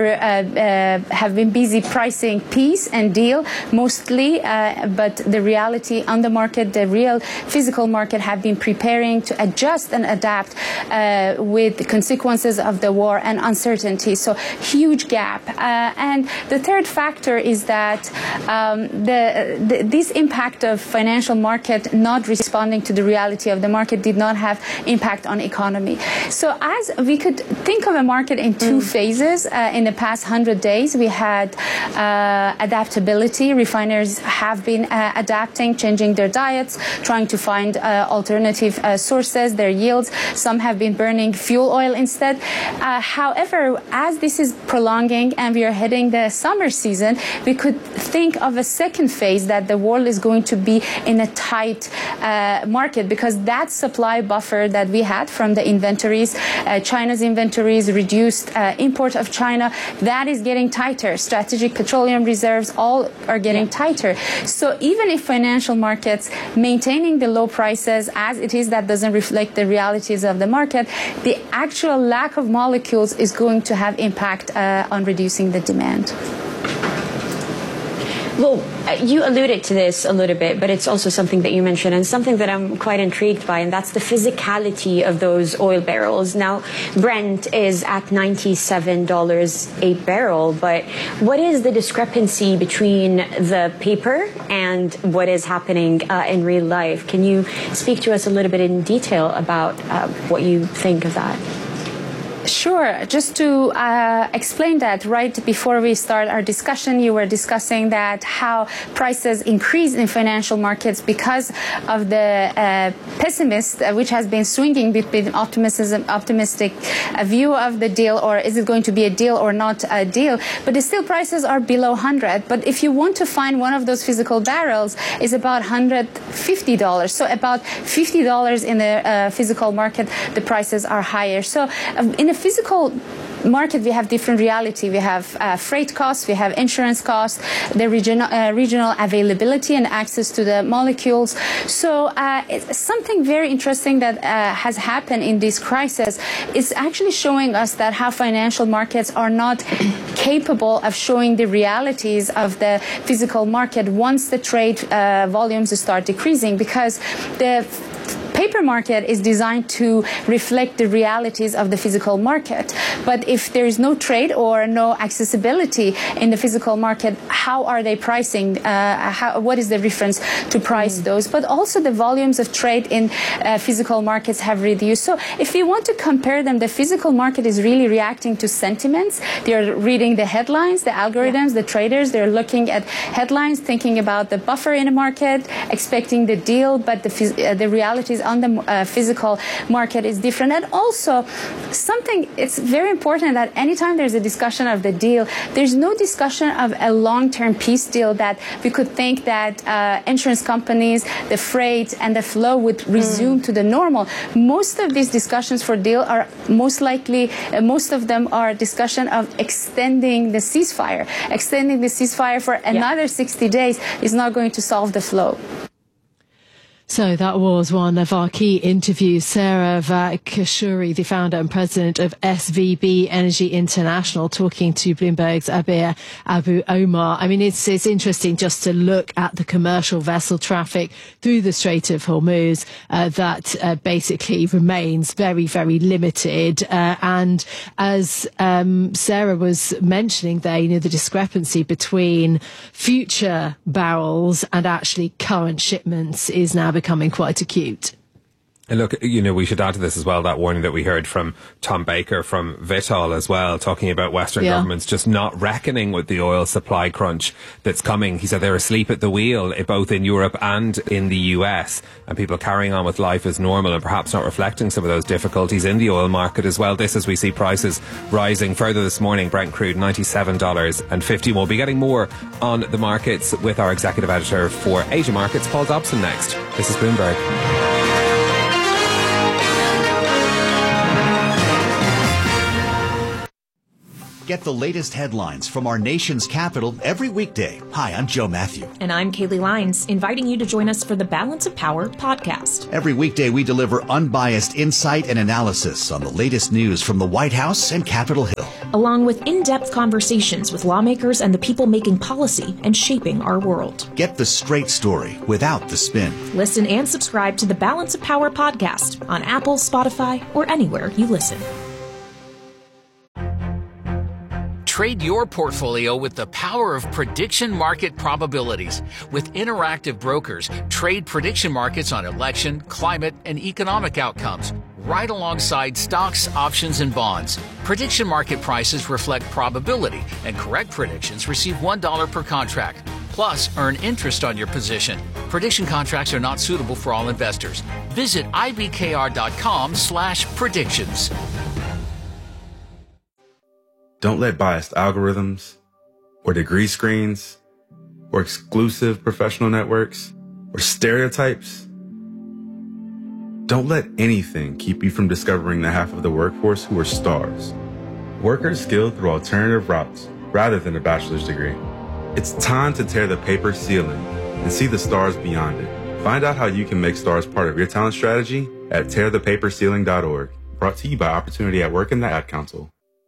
have been busy pricing peace and deal mostly, but the reality on the market, the real physical market, have been preparing to adjust and adapt with the consequences of the war and uncertainty. So huge gap. And the third factor is that this impact of financial market not responding to the reality of the market did not have impact on economy. So as we could think of a market in two phases in the past 100 days, we had adaptability. Refiners have been adapting, changing their diets, trying to find alternative sources, their yields. Some have been burning fuel oil instead. However, as this is prolonging and we are heading the summer season, we could think of a second phase that the world is going to be in a tight market, because that supply buffer that we had from the inventories, China's inventories, reduced import of China, that is getting tighter. Strategic petroleum reserves all are getting tighter. So even if financial markets maintaining the low prices as it is, that doesn't reflect the realities of the market, the actual lack of molecules is going to have impact on reducing the demand. Well, you alluded to this a little bit, but it's also something that you mentioned and something that I'm quite intrigued by, and that's the physicality of those oil barrels. Now, Brent is at $97 a barrel, but what is the discrepancy between the paper and what is happening in real life? Can you speak to us a little bit in detail about what you think of that? Sure. Just to explain that, right before we start our discussion, you were discussing that how prices increase in financial markets because of the pessimist, which has been swinging between optimistic view of the deal, or is it going to be a deal or not a deal. But still prices are below 100. But if you want to find one of those physical barrels, is about $150. So about $50 in the physical market, the prices are higher. So in the physical market, we have different reality. We have freight costs, we have insurance costs, the regional availability and access to the molecules. So it's something very interesting that has happened in this crisis. It's actually showing us that how financial markets are not capable of showing the realities of the physical market once the trade volumes start decreasing, because the paper market is designed to reflect the realities of the physical market. But if there is no trade or no accessibility in the physical market, how are they pricing? What is the reference to price those? But also the volumes of trade in physical markets have reduced. So if we want to compare them, the physical market is really reacting to sentiments. They're reading the headlines, the algorithms, the traders. They're looking at headlines, thinking about the buffer in the market, expecting the deal, but the realities on the physical market is different. And also something, it's very important that anytime there's a discussion of the deal, there's no discussion of a long-term peace deal that we could think that insurance companies, the freight and the flow would resume to the normal. Most of these discussions for deal are most likely, most of them are discussion of extending the ceasefire. Extending the ceasefire for another 60 days is not going to solve the flow. So that was one of our key interviews. Sarah Vakashuri, the founder and president of SVB Energy International, talking to Bloomberg's Abir Abu Omar. I mean, it's interesting just to look at the commercial vessel traffic through the Strait of Hormuz that basically remains very, very limited. And as Sarah was mentioning there, you know, the discrepancy between future barrels and actually current shipments is now becoming quite acute. And look, you know, we should add to this as well that warning that we heard from Tom Baker from Vitol as well, talking about Western governments just not reckoning with the oil supply crunch that's coming. He said they're asleep at the wheel, both in Europe and in the US, and people carrying on with life as normal and perhaps not reflecting some of those difficulties in the oil market as well. This as we see prices rising further this morning. Brent crude $97.50. We'll be getting more on the markets with our executive editor for Asia Markets, Paul Dobson, next. This is Bloomberg. Get the latest headlines from our nation's capital every weekday. Hi, I'm Joe Matthew. And I'm Kaylee Lyons, inviting you to join us for the Balance of Power podcast. Every weekday, we deliver unbiased insight and analysis on the latest news from the White House and Capitol Hill, along with in-depth conversations with lawmakers and the people making policy and shaping our world. Get the straight story without the spin. Listen and subscribe to the Balance of Power podcast on Apple, Spotify, or anywhere you listen. Trade your portfolio with the power of prediction market probabilities. With Interactive Brokers, trade prediction markets on election, climate, and economic outcomes, right alongside stocks, options, and bonds. Prediction market prices reflect probability, and correct predictions receive $1 per contract. Plus, earn interest on your position. Prediction contracts are not suitable for all investors. Visit ibkr.com/predictions. Don't let biased algorithms or degree screens or exclusive professional networks or stereotypes. Don't let anything keep you from discovering the half of the workforce who are stars. Workers skilled through alternative routes rather than a bachelor's degree. It's time to tear the paper ceiling and see the stars beyond it. Find out how you can make stars part of your talent strategy at tearthepaperceiling.org. Brought to you by Opportunity at Work and the Ad Council.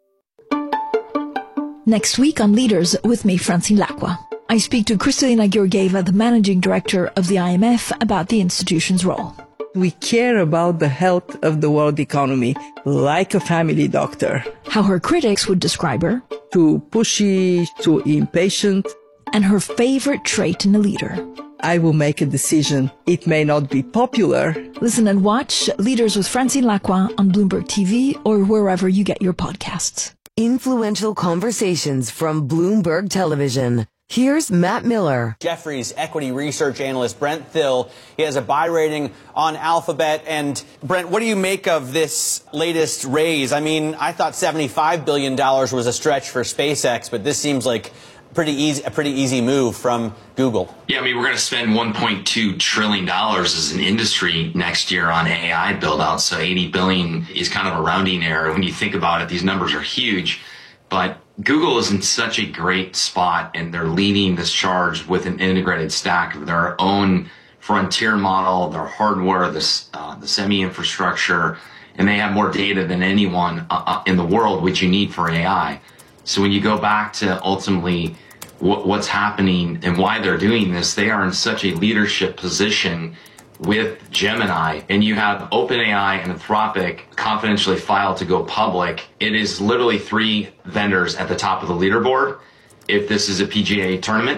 Next week on Leaders with me, Francine Lacqua. I speak to Kristalina Georgieva, the managing director of the IMF, about the institution's role. We care about the health of the world economy like a family doctor. How her critics would describe her. Too pushy, too impatient. And her favorite trait in a leader. I will make a decision. It may not be popular. Listen and watch Leaders with Francine Lacqua on Bloomberg TV or wherever you get your podcasts. Influential conversations from Bloomberg Television. Here's Matt Miller. Jefferies equity research analyst Brent Thill. He has a buy rating on Alphabet. And Brent, what do you make of this latest raise? I mean, I thought $75 billion was a stretch for SpaceX, but this seems like a pretty easy move from Google. Yeah, I mean, we're going to spend $1.2 trillion as an industry next year on AI build-out. So 80 billion is kind of a rounding error. When you think about it, these numbers are huge. But Google is in such a great spot, and they're leading this charge with an integrated stack of their own frontier model, their hardware, the semi-infrastructure, and they have more data than anyone in the world, which you need for AI. So when you go back to ultimately what's happening and why they're doing this, they are in such a leadership position with Gemini, and you have OpenAI and Anthropic confidentially filed to go public. It is literally 3 vendors at the top of the leaderboard if this is a PGA tournament.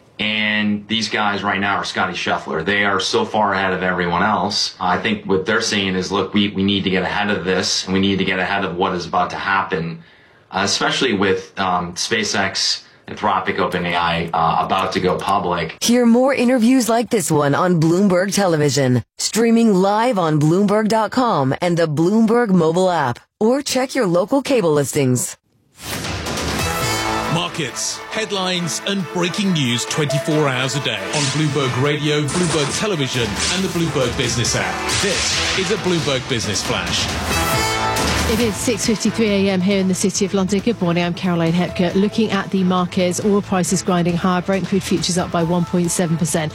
And these guys right now are Scotty Scheffler. They are so far ahead of everyone else. I think what they're saying is, look, we need to get ahead of this, and we need to get ahead of what is about to happen, especially with SpaceX, Anthropic, OpenAI about to go public. Hear more interviews like this one on Bloomberg Television, streaming live on Bloomberg.com and the Bloomberg mobile app, or check your local cable listings. Markets, headlines, and breaking news 24 hours a day on Bloomberg Radio, Bloomberg Television, and the Bloomberg Business app. This is a Bloomberg Business Flash. It is 6:53 a.m. here in the City of London. Good morning, I'm Caroline Hepker. Looking at the markets, oil prices grinding higher. Brent crude futures up by 1.7%,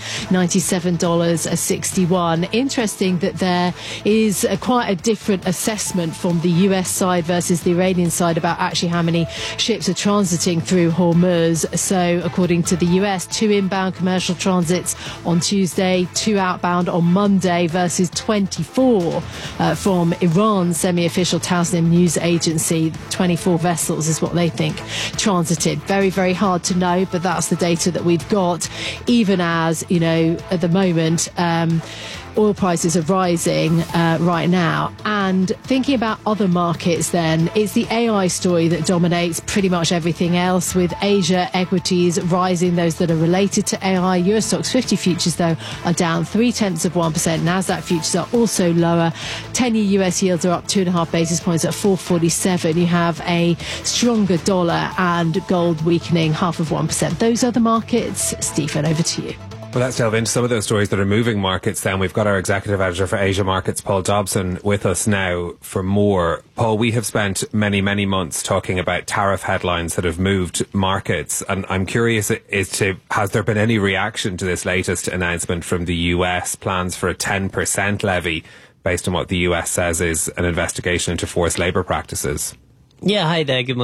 $97.61. Interesting that there is quite a different assessment from the US side versus the Iranian side about actually how many ships are transiting through Hormuz. So according to the US, 2 inbound commercial transits on Tuesday, 2 outbound on Monday versus 24 from Iran's semi-official Tasnim news agency. 24 vessels is what they think transited. Very, very hard to know, but that's the data that we've got, even as, you know, at the moment, oil prices are rising right now. And thinking about other markets then, it's the AI story that dominates pretty much everything else, with Asia equities rising, those that are related to AI. US stocks 50 futures, though, are down 0.3%. NASDAQ futures are also lower. 10-year US yields are up 2.5 basis points at 4.47. You have a stronger dollar and gold weakening 0.5%. Those are the markets. Stephen, over to you. Well, let's delve into some of those stories that are moving markets then. We've got our executive editor for Asia Markets, Paul Dobson, with us now for more. Paul, we have spent many, many months talking about tariff headlines that have moved markets. And I'm curious has there been any reaction to this latest announcement from the US, plans for a 10% levy based on what the US says is an investigation into forced labour practices? Yeah, hi there. Good morning.